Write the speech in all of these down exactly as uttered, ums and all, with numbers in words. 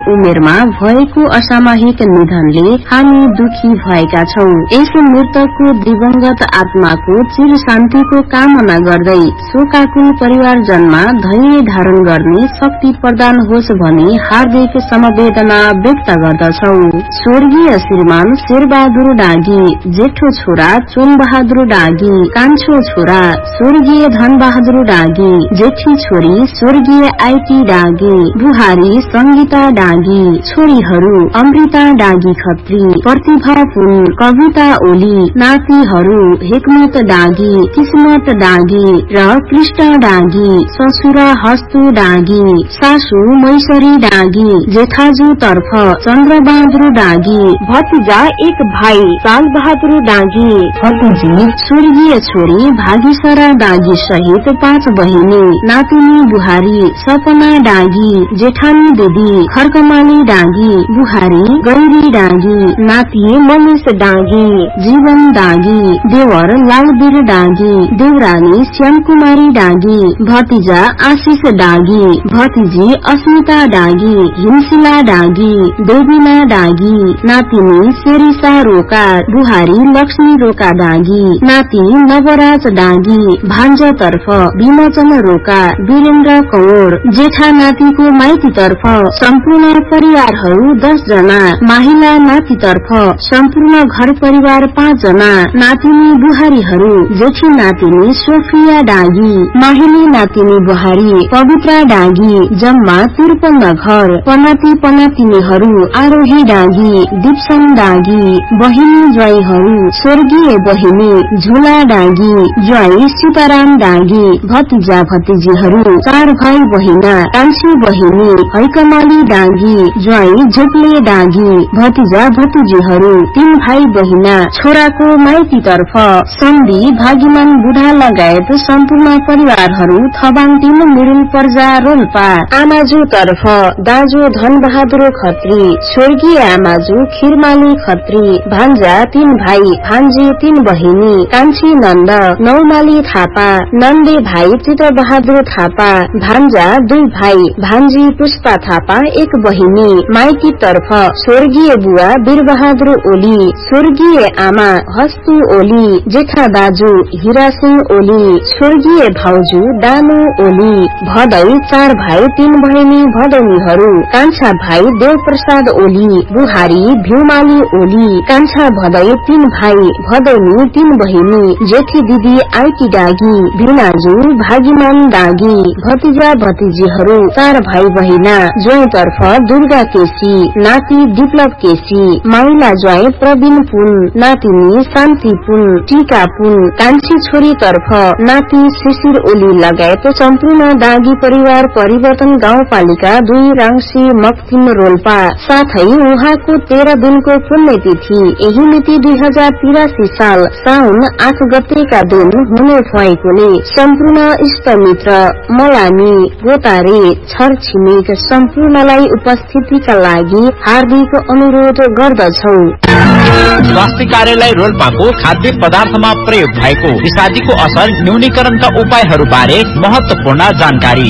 उमेरमा भएको असामयिक निधनले हामी दुखी भएका छौं। यस मृतकको दिवंगत आत्माको चिर शान्तिको कामना गर्दै शोकाकुल परिवारजनमा धैर्य धारण गर्ने शक्ति प्रदान होस् भनी हार्दिक समवेदना व्यक्त गर्दछौ। स्वर्गीय श्रीमान शेरबहादुर डाँगी, जेठो छोरा चोनबहादुर डाँगी, कान्छो छोरा स्वर्गीय धनबहादुर डाँगी, जेठी छोरी स्वर्गीय आईटी डाँगी, बुहारी संगीता डाँगी, छोरीहरू अमृता डाँगी खत्री, प्रतिभा पुन, कविता ओली, नातिहरू हेकमत डाँगी, किस्मत डाँगी र कृष्ण डाँगी, ससुरा हस्तु डाँगी, सासु मैसरी डाँगी, जेठाजु तर्फ चन्द्रबहादुर डाँगी, भतिजा एक भाइ सालबहादुर डाँगी, भतिजी स्वर्गीय छोरी भागीसरा डाँगी सहित पाँच बहिनी, नातिनी बुहारी सपना डाँगी, जेठानी दिदी खर्कमाली डाँगी, बुहारी गौरी डाँगी, नाति मनिष डाँगी, जीवन डाँगी, देवर लालबीर डाँगी, देवरानी श्यामकुमारी डाँगी, भतिजा आशिष डाँगी, भतिजी अस्मिता डाँगी, हिमशिला डाँगी, देवीना डाँगी, नातिनी शेरिसा रोका, बुहारी लक्ष्मी रोका डाँगी, नाति नवराज डाँगी, भान्जा तर्फ विमोचन रोका, वीरेन्द्र कौर, जेठा नातिको माइती तर्फ सम्पूर्ण परिवारहरू दस जना, माहिला नाति तर्फ सम्पूर्ण घर परिवार पाँच जना, नातिनी बुहारीहरू जेठी नातिनी सोफिया डाँगी, माहिली नातिनी बुहारी पवित्रा डाँगी, जम्मा त्रिपन्न घर, पनाती पनातिनीहरू आरोही डाँगी, दीप्सन डाँगी, बहिनी ज्वाइहरू स्वर्गीय बहिनी झुला डाँगी, ज्वाई सीताराम डाँगी, भतिजा भतिजीहरू चार भाइ बहिना, कान्छी बहिनी हैकमाली डाँगी, ज्वाई झुप्ले डाँगी, भतिजा भतिजीहरू तीन भाइ बहिना, छोराको माइती तर्फ सन्धि भागीमान बुढा लगायत सम्पूर्ण परिवारहरू थबान्तिन मिडिल पर्जा रोल्पा, आमाजु तर्फ दाजु धनबहादुर खत्री, स्वर्गीय आमाजु खिरमाली खत्री, भान्जा तीन भाइ, भान्जी तीन बहिनी, कान्छी नन्द नौमाली थापा, नन्दे भाइ चित्रबहादुर थापा, भान्जा दुई भाइ, भान्जी पुष्पा थापा एक बहिनी, माइती तर्फ स्वर्गीय बुवा वीरबहादुर ओली, स्वर्गीय आमा हस्तु ओली, जेठा दाजु हिरा सिंह ओली, स्वर्गीय भाउजू दानु ओली, भदै चार भाइ तीन बहिनी भदैनीहरू, कान्छा भाइ देवप्रसाद ओली, बुहारी भ्यूमाली ओली, कान्छा भदै तीन भाइ, भदैनी तीन बहिनी, जेठी दिदी आइटी डाँगी, भिनाजु भागीमान डाँगी, भतिजा भतिजीहरू चार भाइ बहिना, ज्वाइँ तर्फ दुर्गा केसी, नाति विप्लव केसी, माइला ज्वाइँ प्रवीण पुन, नातिनी शान्ति पुन, टीका पुन, कान्छी छोरी तर्फ नाति शिशिर ओली लगायत सम्पूर्ण डाँगी परिवार परिवर्तन गाउँपालिका दुई राङ्सी मक्तिम रोल्पा, साथै उहाँको तेह्र दिनको पुण्यतिथि यही मिति दुई हजार तिरासी साल साउन आठ गतेका दिन हुने भएकोले सम्पूर्ण इष्टमित्र मलामी गोतारे छर छिमेक सम्पूर्णलाई उपस्थितिका लागि हार्दिक अनुरोध गर्दछौ। स्वास्थ्य कार्यालय रोल्पाको खाद्य पदार्थमा प्रयोग भएको विषादीको असर न्यूनीकरणका उपायहरू बारे महत्वपूर्ण जानकारी।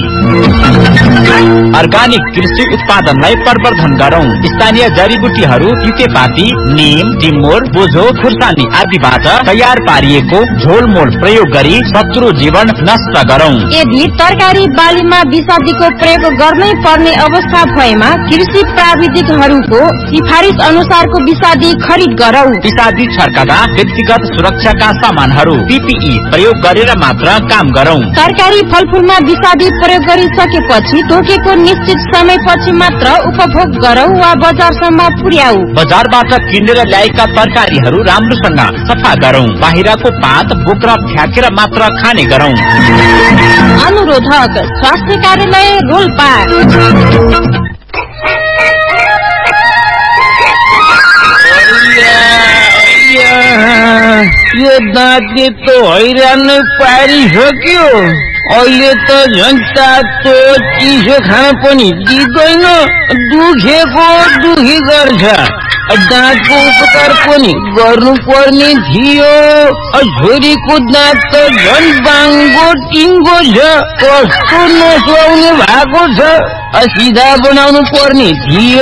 अर्गानिक कृषि उत्पादनलाई प्रवर्धन गरौं। स्थानीय जडीबुटीहरू तितेपाती, नीम, टिमुर, बोझो, खुर्सानी आदिबाट तयार पारिएको झोलमोल प्रयोग गरी शत्रु जीवन नष्ट गरौं। यदि तरकारी बालीमा विषादीको प्रयोग गर्नै पर्ने अवस्था भएमा कृषि प्राविधिकहरूको सिफारिस अनुसारको विषादी खरिद गरौं। विषादी छर्कदा व्यक्तिगत सुरक्षाका सामानहरू पीपीई प्रयोग गरेर मात्र काम गरौं। तरकारी फलफूलमा विषादी प्रयोग गरिसकेपछि तोकेको निश्चित समयपछि मात्र उपभोग गरौं वा बजारसम्म पुर्याऊ। बजारबाट किनेर ल्याएका तरकारीहरू राम्रोसँग सफा गरौं। बाहिरको पात बोक्रा फ्याँकेर मात्र खाने गरौं। अनुरोधक स्वास्थ्य कार्यालय रोल्पा। यो दाँतले त हैरान पारिसक्यो। अहिले त झन् तातो चिसो खान पनि दिँदैन, दुखेको दुखी गर्छ। दाँतको उपचार पनि गर्नु पर्ने थियो। छोरीको दाँत त झन् बाङ्गो टिङ्गो छ, कस्तो नसुहाउने भएको छ। सिधा बनाउनु पर्ने थियो।